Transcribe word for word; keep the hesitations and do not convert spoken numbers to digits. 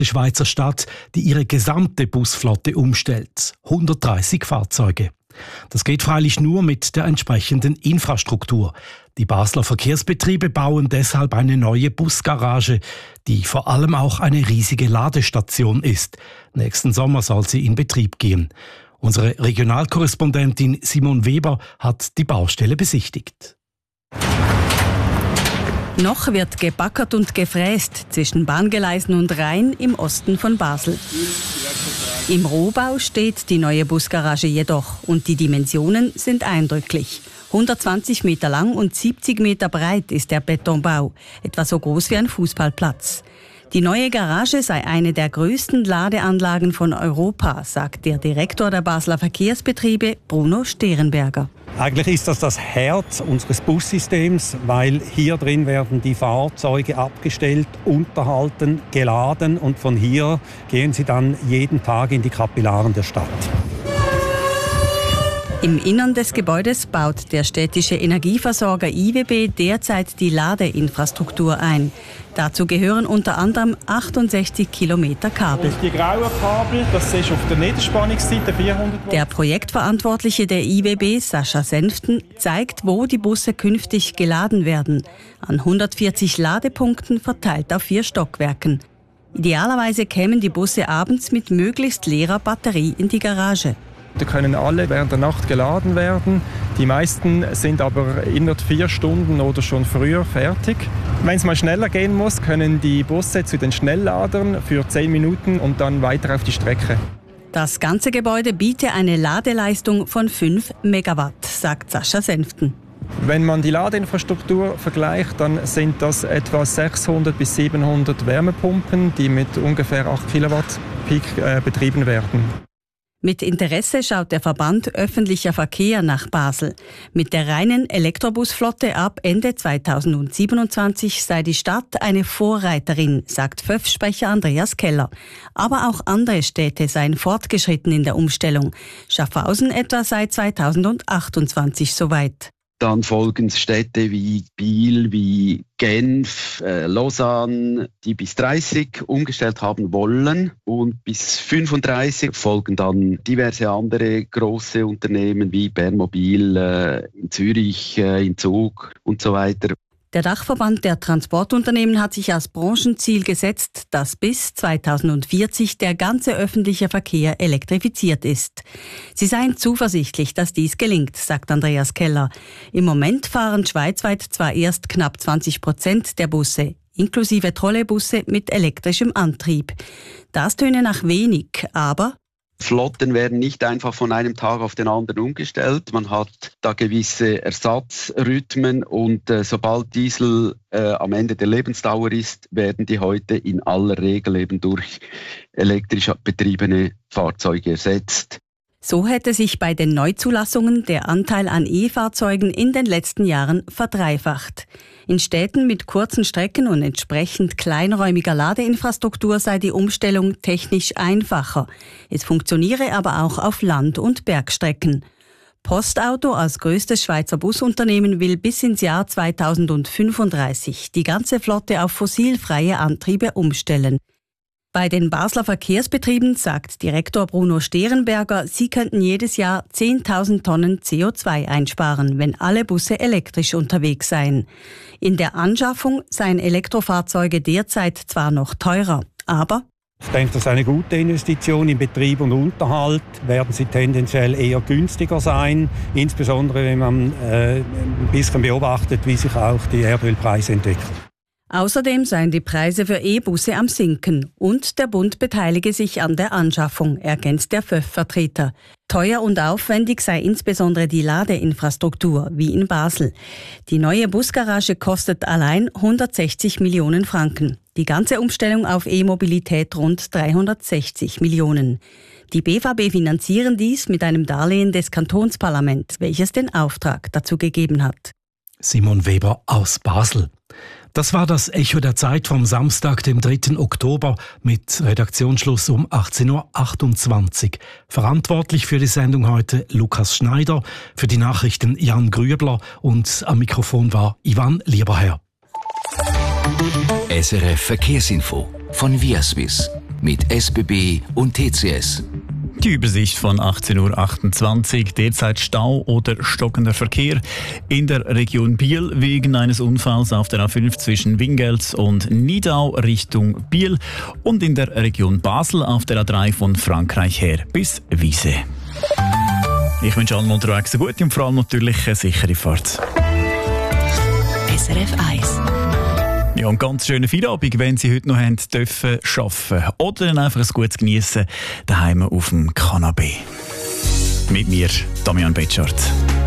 Die Schweizer Stadt, die ihre gesamte Busflotte umstellt. hundertdreißig Fahrzeuge. Das geht freilich nur mit der entsprechenden Infrastruktur. Die Basler Verkehrsbetriebe bauen deshalb eine neue Busgarage, die vor allem auch eine riesige Ladestation ist. Nächsten Sommer soll sie in Betrieb gehen. Unsere Regionalkorrespondentin Simon Weber hat die Baustelle besichtigt. Noch wird gebackert und gefräst zwischen Bahngeleisen und Rhein im Osten von Basel. Im Rohbau steht die neue Busgarage jedoch und die Dimensionen sind eindrücklich. hundertzwanzig Meter lang und siebzig Meter breit ist der Betonbau, etwa so groß wie ein Fußballplatz. Die neue Garage sei eine der größten Ladeanlagen von Europa, sagt der Direktor der Basler Verkehrsbetriebe, Bruno Sterenberger. Eigentlich ist das das Herz unseres Bussystems, weil hier drin werden die Fahrzeuge abgestellt, unterhalten, geladen und von hier gehen sie dann jeden Tag in die Kapillaren der Stadt. Im Innern des Gebäudes baut der städtische Energieversorger I W B derzeit die Ladeinfrastruktur ein. Dazu gehören unter anderem achtundsechzig Kilometer Kabel. Und die grauen Kabel, das ist auf der Niederspannungsseite vierhundert Volt. Der Projektverantwortliche der I W B, Sascha Senften, zeigt, wo die Busse künftig geladen werden. An hundertvierzig Ladepunkten verteilt auf vier Stockwerken. Idealerweise kämen die Busse abends mit möglichst leerer Batterie in die Garage. Die können alle während der Nacht geladen werden. Die meisten sind aber innerhalb vier Stunden oder schon früher fertig. Wenn es mal schneller gehen muss, können die Busse zu den Schnellladern für zehn Minuten und dann weiter auf die Strecke. Das ganze Gebäude biete eine Ladeleistung von fünf Megawatt, sagt Sascha Senften. Wenn man die Ladeinfrastruktur vergleicht, dann sind das etwa sechshundert bis siebenhundert Wärmepumpen, die mit ungefähr acht Kilowatt Peak äh, betrieben werden. Mit Interesse schaut der Verband Öffentlicher Verkehr nach Basel. Mit der reinen Elektrobusflotte ab Ende zweitausendsiebenundzwanzig sei die Stadt eine Vorreiterin, sagt F Ö F-Sprecher Andreas Keller. Aber auch andere Städte seien fortgeschritten in der Umstellung. Schaffhausen etwa sei zweitausendachtundzwanzig soweit. Dann folgen Städte wie Biel, wie Genf, äh, Lausanne, die bis dreißig umgestellt haben wollen. Und bis fünfunddreißig folgen dann diverse andere große Unternehmen wie Bernmobil äh, in Zürich, äh, in Zug und so weiter. Der Dachverband der Transportunternehmen hat sich als Branchenziel gesetzt, dass bis zweitausendvierzig der ganze öffentliche Verkehr elektrifiziert ist. Sie seien zuversichtlich, dass dies gelingt, sagt Andreas Keller. Im Moment fahren schweizweit zwar erst knapp zwanzig Prozent der Busse, inklusive Trolleybusse mit elektrischem Antrieb. Das töne nach wenig, aber Flotten werden nicht einfach von einem Tag auf den anderen umgestellt. Man hat da gewisse Ersatzrhythmen und äh, sobald Diesel äh, am Ende der Lebensdauer ist, werden die heute in aller Regel eben durch elektrisch betriebene Fahrzeuge ersetzt. So hätte sich bei den Neuzulassungen der Anteil an E-Fahrzeugen in den letzten Jahren verdreifacht. In Städten mit kurzen Strecken und entsprechend kleinräumiger Ladeinfrastruktur sei die Umstellung technisch einfacher. Es funktioniere aber auch auf Land- und Bergstrecken. Postauto als größtes Schweizer Busunternehmen will bis ins Jahr zweitausendfünfunddreißig die ganze Flotte auf fossilfreie Antriebe umstellen. Bei den Basler Verkehrsbetrieben sagt Direktor Bruno Sterenberger, sie könnten jedes Jahr zehntausend Tonnen C O zwei einsparen, wenn alle Busse elektrisch unterwegs seien. In der Anschaffung seien Elektrofahrzeuge derzeit zwar noch teurer, aber ich denke, das ist eine gute Investition. Im Betrieb und Unterhalt werden sie tendenziell eher günstiger sein, insbesondere wenn man äh, ein bisschen beobachtet, wie sich auch die Erdölpreise entwickeln. Außerdem seien die Preise für E-Busse am Sinken und der Bund beteilige sich an der Anschaffung, ergänzt der F Ö F-Vertreter. Teuer und aufwendig sei insbesondere die Ladeinfrastruktur, wie in Basel. Die neue Busgarage kostet allein hundertsechzig Millionen Franken. Die ganze Umstellung auf E-Mobilität rund dreihundertsechzig Millionen. Die B V B finanzieren dies mit einem Darlehen des Kantonsparlaments, welches den Auftrag dazu gegeben hat. Simon Weber aus Basel. Das war das Echo der Zeit vom Samstag, dem dritten Oktober, mit Redaktionsschluss um achtzehn Uhr achtundzwanzig. Verantwortlich für die Sendung heute Lukas Schneider, für die Nachrichten Jan Grübler und am Mikrofon war Ivan Lieberherr. S R F Verkehrsinfo von Viaswiss. mit S B B und T C S. Die Übersicht von achtzehn Uhr achtundzwanzig, derzeit Stau oder stockender Verkehr in der Region Biel wegen eines Unfalls auf der A fünf zwischen Wingels und Nidau Richtung Biel und in der Region Basel auf der A drei von Frankreich her bis Wiese. Ich wünsche allen unterwegs eine gute und vor allem natürlich eine sichere Fahrt. S R F eins. Ja, und ganz schönen Feierabend, wenn Sie heute noch haben dürfen arbeiten oder dann einfach ein gutes Geniessen daheim auf dem Kanapee. Mit mir, Damian Betschart.